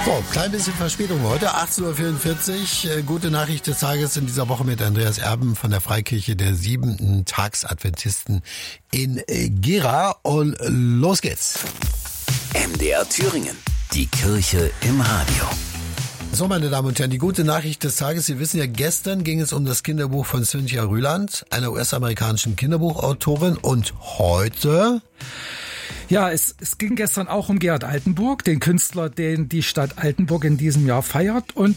So, klein bisschen Verspätung heute, 18.44 Uhr. Gute Nachricht des Tages in dieser Woche mit Andreas Erben von der Freikirche der 7. Tagsadventisten in Gera. Und los geht's. MDR Thüringen, die Kirche im Radio. So, meine Damen und Herren, die gute Nachricht des Tages. Sie wissen ja, gestern ging es um das Kinderbuch von Cynthia Ryland, einer US-amerikanischen Kinderbuchautorin. Und heute... Ja, es ging gestern auch um Gerd Altenburg, den Künstler, den die Stadt Altenburg in diesem Jahr feiert. Und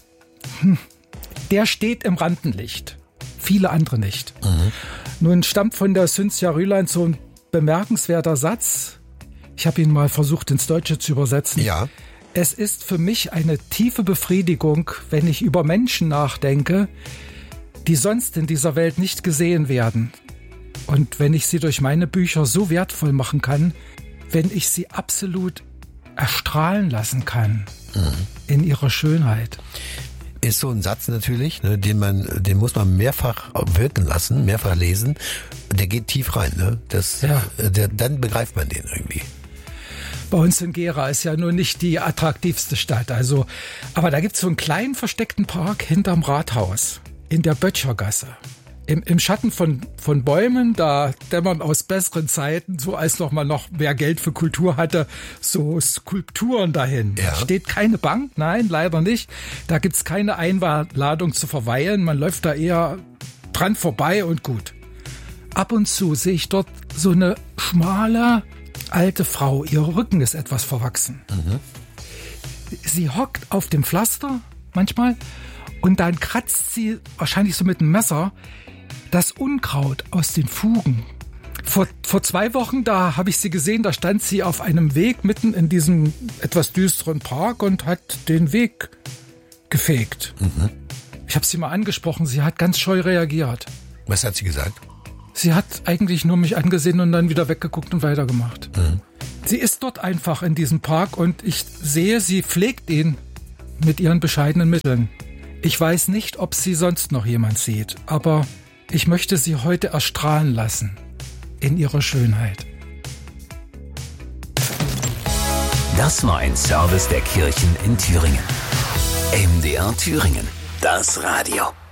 der steht im Rampenlicht. Viele andere nicht. Nun stammt von der Cynthia Ryland so ein bemerkenswerter Satz. Ich habe ihn mal versucht, ins Deutsche zu übersetzen. Ja. Es ist für mich eine tiefe Befriedigung, wenn ich über Menschen nachdenke, die sonst in dieser Welt nicht gesehen werden. Und wenn ich sie durch meine Bücher so wertvoll machen kann, wenn ich sie absolut erstrahlen lassen kann in ihrer Schönheit. Ist so ein Satz natürlich, ne, den muss man mehrfach wirken lassen, mehrfach lesen. Der geht tief rein, ne? Dann begreift man den irgendwie. Bei uns in Gera ist ja nur nicht die attraktivste Stadt. Aber da gibt's so einen kleinen versteckten Park hinterm Rathaus in der Böttchergasse. Im Schatten von Bäumen, da dämmern aus besseren Zeiten, so als noch mehr Geld für Kultur hatte, so Skulpturen dahin. Ja. Da steht keine Bank, nein, leider nicht. Da gibt's keine Einladung zu verweilen. Man läuft da eher dran vorbei und gut. Ab und zu sehe ich dort so eine schmale, alte Frau. Ihr Rücken ist etwas verwachsen. Sie hockt auf dem Pflaster manchmal und dann kratzt sie wahrscheinlich so mit einem Messer das Unkraut aus den Fugen. Vor 2 Wochen, da habe ich sie gesehen, da stand sie auf einem Weg mitten in diesem etwas düsteren Park und hat den Weg gefegt. Ich habe sie mal angesprochen, sie hat ganz scheu reagiert. Was hat sie gesagt? Sie hat eigentlich nur mich angesehen und dann wieder weggeguckt und weitergemacht. Sie ist dort einfach in diesem Park und ich sehe, sie pflegt ihn mit ihren bescheidenen Mitteln. Ich weiß nicht, ob sie sonst noch jemand sieht, aber ich möchte sie heute erstrahlen lassen in ihrer Schönheit. Das war ein Service der Kirchen in Thüringen. MDR Thüringen, das Radio.